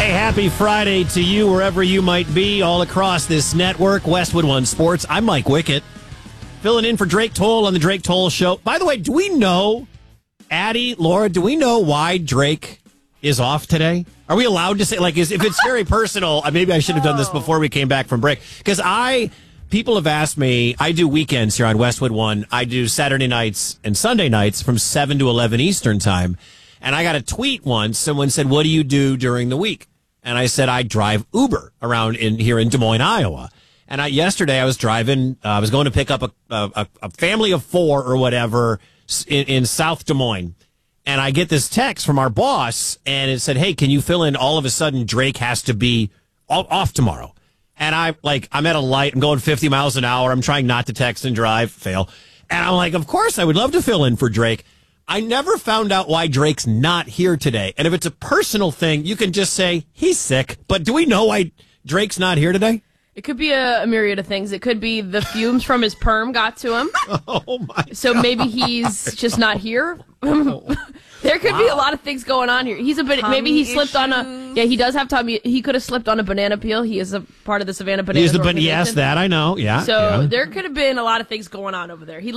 Hey, happy Friday to you wherever you might be all across this network, Westwood One Sports. I'm Mike Wickett, filling in for Drake Toll on the Drake Toll Show. By the way, do we know, Addie, Laura, do we know why Drake is off today? Are we allowed to say, like, if it's very personal, maybe I should have done this before we came back from break. Because people have asked me, I do weekends here on Westwood One. I do Saturday nights and Sunday nights from 7 to 11 Eastern time. And I got a tweet once. Someone said, what do you do during the week? And I said, I drive Uber around here in Des Moines, Iowa. And yesterday I was driving, I was going to pick up a family of 4 or whatever in South Des Moines. And I get this text from our boss, and it said, hey, can you fill in? All of a sudden, Drake has to be off tomorrow. And I'm at a light. I'm going 50 miles an hour. I'm trying not to text and drive. Fail. And I'm like, of course, I would love to fill in for Drake. I never found out why Drake's not here today. And if it's a personal thing, you can just say he's sick. But do we know why Drake's not here today? It could be a myriad of things. It could be the fumes from his perm got to him. Oh, my So God. maybe he's just not here. There could be a lot of things going on here. He's a bit. Maybe he slipped on a. Yeah, he does have tummy. He could have slipped on a banana peel. He is a part of the Savannah Bananas organization. Yes, that I know. Yeah. So yeah. there could have been a lot of things going on over there. He